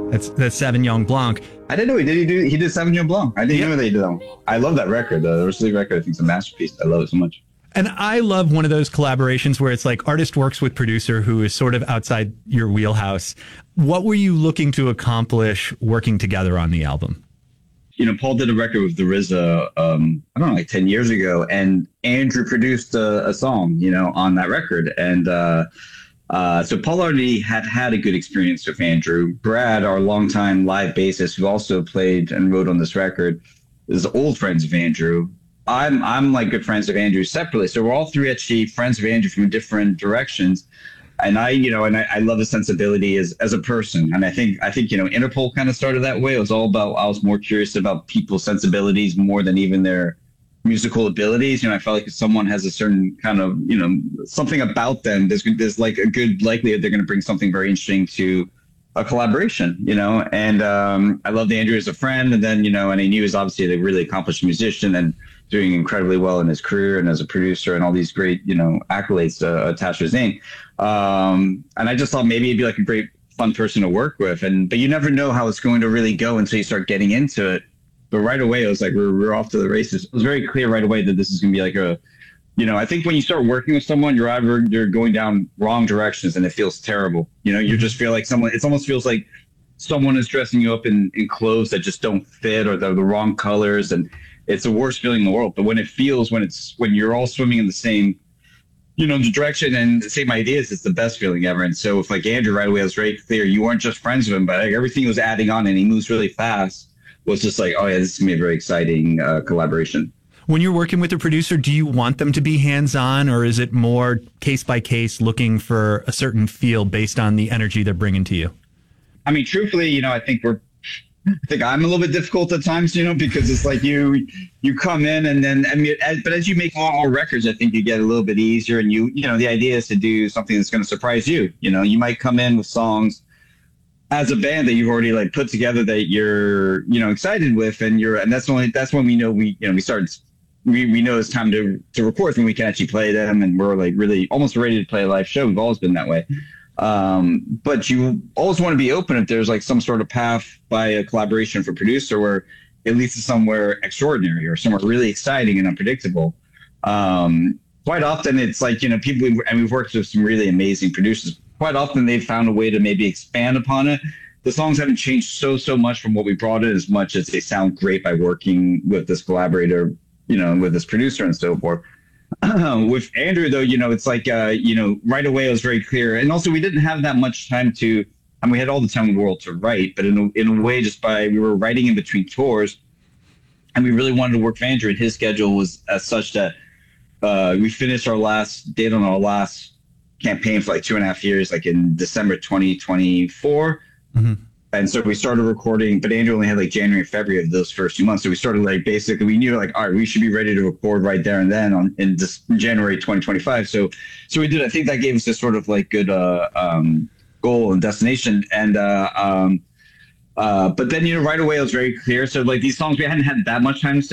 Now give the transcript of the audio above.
That's Sauvignon Blanc. I didn't know he did Sauvignon Blanc. I didn't know they did that one. I love that record. The Rosalie record, I think, is a masterpiece. I love it so much. And I love one of those collaborations where it's like artist works with producer who is sort of outside your wheelhouse. What were you looking to accomplish working together on the album? Paul did a record with the RZA, I don't know, like 10 years ago, and Andrew produced a song, on that record. And so Paul already had a good experience with Andrew. Brad, our longtime live bassist, who also played and wrote on this record, is old friends of Andrew. I'm like good friends of Andrew separately. So we're all three actually friends of Andrew from different directions. And I love his sensibility as a person. And I think Interpol kind of started that way. It was all about, I was more curious about people's sensibilities more than even their musical abilities. I felt like if someone has a certain kind of, something about them, there's like a good likelihood they're going to bring something very interesting to a collaboration, and I loved Andrew as a friend. And then, and I knew he was obviously a really accomplished musician and doing incredibly well in his career and as a producer and all these great, accolades attached to his name. And I just thought maybe he'd be like a great, fun person to work with. But you never know how it's going to really go until you start getting into it. But right away, it was like, we're off to the races. It was very clear right away that this is going to be like I think when you start working with someone, you're going down wrong directions and it feels terrible. You just feel like it almost feels like someone is dressing you up in clothes that just don't fit or the wrong colors. And it's the worst feeling in the world. But when you're all swimming in the same, the direction and the same ideas, it's the best feeling ever. And so with like Andrew right away, it was very clear you weren't just friends with him, but like everything he was adding on and he moves really fast was just like, oh yeah, this is gonna be a very exciting collaboration. When you're working with a producer, do you want them to be hands-on, or is it more case by case looking for a certain feel based on the energy they're bringing to you? I mean, truthfully, I think I'm a little bit difficult at times, because it's like you come in and then, but as you make more records, I think you get a little bit easier. And the idea is to do something that's going to surprise you. You might come in with songs as a band that you've already like put together that you're, excited with, and that's when we know we know it's time to record when we can actually play them, and we're like really almost ready to play a live show. We've always been that way. But you always want to be open if there's like some sort of path by a collaboration for producer where it leads to somewhere extraordinary or somewhere really exciting and unpredictable. Quite often it's like, we've worked with some really amazing producers. Quite often they've found a way to maybe expand upon it. The songs haven't changed so much from what we brought in as much as they sound great by working with this collaborator, with this producer and so forth. With Andrew, though, it's like, right away it was very clear. And also we didn't have that much time we had all the time in the world to write, but in a way, we were writing in between tours, and we really wanted to work with Andrew, and his schedule was as such that we finished our last date on our last campaign for like 2.5 years, like in December 2024. Mm-hmm. And so we started recording, but Andrew only had like January and February of those first 2 months. So we started like basically, we knew like, all right, we should be ready to record right there and then in January 2025. So we did. I think that gave us a sort of like good goal and destination. And but then right away it was very clear. So like these songs, we hadn't had that much time to